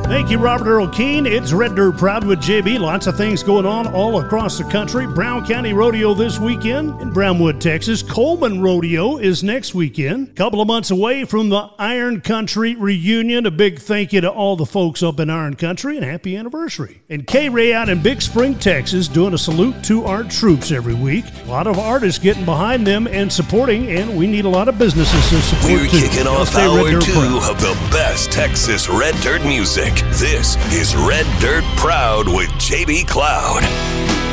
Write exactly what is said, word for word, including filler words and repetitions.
Thank you, Robert Earl Keene. It's Red Dirt Proud with J B. Lots of things going on all across the country. Brown County Rodeo this weekend in Brownwood, Texas. Coleman Rodeo is next weekend. Couple of months away from the Iron Country reunion. A big thank you to all the folks up in Iron Country and happy anniversary. And K-Ray out in Big Spring, Texas, doing a salute to our troops every week. A lot of artists getting behind them and supporting, and we need a lot of businesses to support We're too. kicking off hour two of the best Texas Red Dirt music. This is Red Dirt Proud with J B Cloud.